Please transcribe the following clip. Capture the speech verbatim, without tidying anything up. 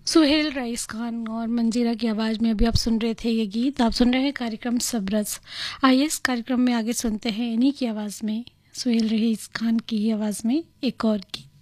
Suhail rice Khan और मंजीरा की आवाज़ में अभी आप सुन रहे थे ये गीत। आप सुन रहे हैं कार्यक्रम सबरस। आइए इस कार्यक्रम में आगे सुनते हैं इन्हीं की आवाज़ में, सुहेल रईस खान की आवाज़ में एक और गीत।